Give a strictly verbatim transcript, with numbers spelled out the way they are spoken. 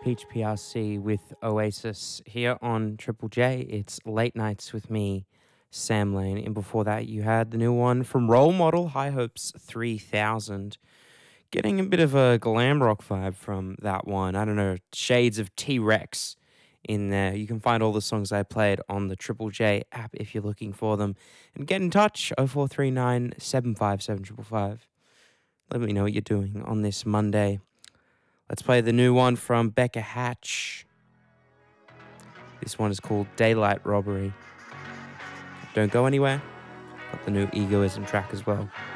Peach P R C with Oasis here on Triple J. It's Late Nights with me, Sam Lane. And before that, you had the new one from Role Model, High Hopes three thousand. Getting a bit of a glam rock vibe from that one. I don't know, shades of T-Rex in there. You can find all the songs I played on the Triple J app if you're looking for them. And get in touch, oh four three nine, seven five seven five five five. Let me know what you're doing on this Monday. Let's play the new one from Becca Hatch. This one is called Daylight Robbery. Don't go anywhere. Got the new Egoism track as well.